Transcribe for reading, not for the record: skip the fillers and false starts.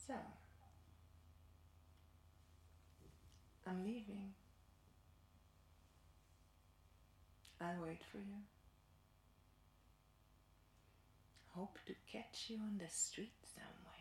So, I'm leaving. I'll wait for you. Hope to catch you on the street somewhere.